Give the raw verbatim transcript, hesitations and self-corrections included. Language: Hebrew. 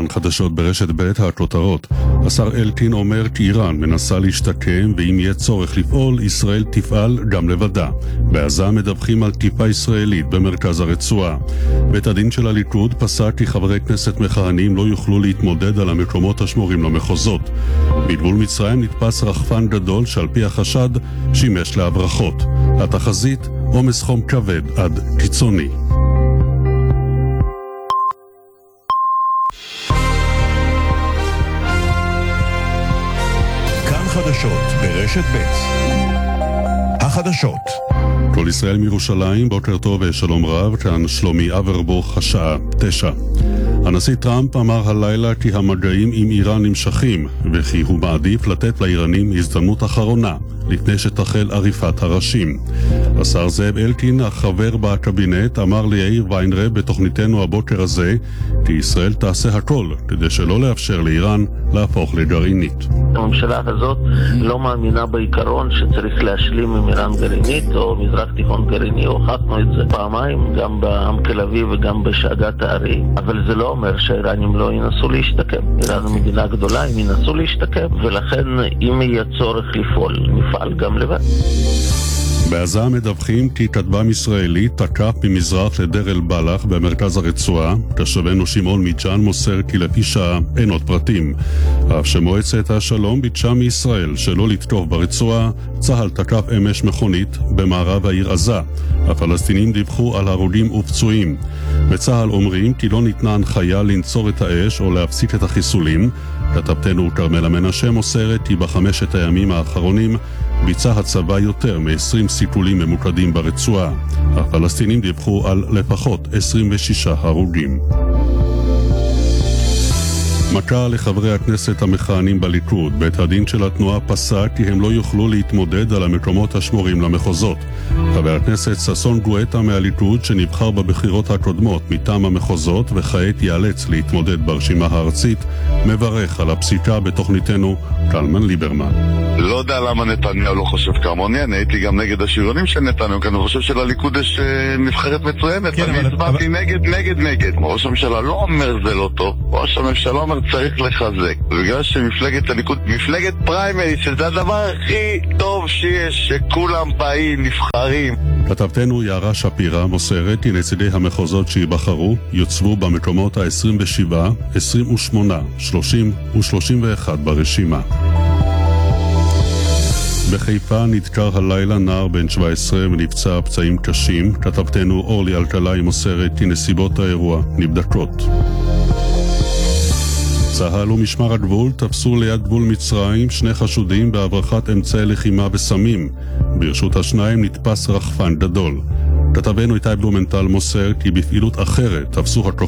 כאן חדשות ברשת ב' הכותרות. השר אלקין אומר כי איראן מנסה להשתקם, ואם יהיה צורך לפעול, ישראל תפעל גם לבדה. בעזה מדווחים על תקיפה ישראלית במרכז הרצועה. בית הדין של הליכוד פסק כי חברי כנסת מכהנים לא יוכלו להתמודד על המקומות השמורים למחוזות. בגבול מצרים נתפס רחפן גדול שעל פי החשד שימש להברחות. התחזית, עומס חום כבד עד קיצוני. חדשות ברשת ב'. החדשות. כל ישראל מירושלים, בוקר טוב ושלום רב, כאן שלומי אברבוך, השעה תשע. הנשיא טראמפ אמר הלילה כי המגעים עם איראן נמשכים, וכי הוא מעדיף לתת לאיראנים הזדמנות אחרונה, לפני שתחל עריפת הראשים. השר זאב אלקין, החבר בקבינט, אמר ליאיר ויינרב בתוכניתנו הבוקר הזה, כי ישראל תעשה הכל כדי שלא לאפשר לאיראן להפוך לגרעינית. הממשלה הזאת לא מאמינה בעיקרון שצריך להשלים עם איראן גרעינית או מזרח תיכון גרעיני. הוכחנו את זה פעמיים, גם בעם תל אביב וגם בשאגת הארי, אבל זה לא אומר שהאיראנים לא ינסו להשתקם. איראן היא מדינה גדולה, הם ינסו להשתקם, ולכן אם יהיה צורך לפעול, נפעל גם לבד. בעזה מדווחים כי כטב"ם ישראלי תקף ממזרח לדיר אל בלח במרכז הרצועה. תושבנו שמעון מג'אן מוסר כי לפי שעה אין עוד פרטים. אף שמועצת השלום ביקשה מישראל שלא לתקוף ברצועה, צה"ל תקף אמש מכונית במערב העיר עזה. הפלסטינים דיווחו על הרוגים ופצועים. בצה"ל אומרים כי לא ניתנה הנחיה לנצור את האש או להפסיק את החיסולים. כתבתנו כרמלה מנשה מוסרת כי בחמשת הימים האחרונים ביצע הצבא יותר מ-עשרים סיכולים ממוקדים ברצועה. הפלסטינים דיווחו על לפחות עשרים ושישה הרוגים. מכה לחברי הכנסת המכהנים בליכוד. בית הדין של התנועה פסק כי הם לא יוכלו להתמודד על המקומות השמורים למחוזות. חבר הכנסת ששון גואטה מהליכוד, שנבחר בבחירות הקודמות מטעם המחוזות וכעת ייאלץ להתמודד ברשימה הארצית, מברך על הפסיקה בתוכניתנו קלמן ליברמן. לא יודע למה נתניהו לא חושב כמוני, אני הייתי גם נגד השריונים של נתניהו, כי אני חושב שלליכוד יש נבחרת מצוינת, כן, אני אבל... הצבעתי אבל... נגד, נגד, נגד. ראש הממשלה לא אומר זה לא טוב, ראש הממשלה אומר צריך לחזק. בגלל שמפלגת הליכוד, מפלגת פריימריז, שזה הדבר הכי טוב שיש, שכולם באים, נבחרים. כתבתנו יערה שפירא מוסרת כי נציגי המחוזות שיבחרו יוצבו במקומות ה-עשרים ושבע, עשרים ושמונה, שלושים ו-שלושים ואחת ברשימה. בחיפה נדקר הלילה נער בן שבע עשרה ונפצע פצעים קשים. כתבתנו אורלי אלקלעי מוסרת כי נסיבות האירוע נבדקות. צה"ל ומשמר הגבול תפסו ליד גבול מצרים שני חשודים בהברחת אמצעי לחימה וסמים. ברשות השניים נתפס רחפן גדול. כתבנו איתי בלומנטל מוסר כי בפעילות אחרת תפסו הכוחות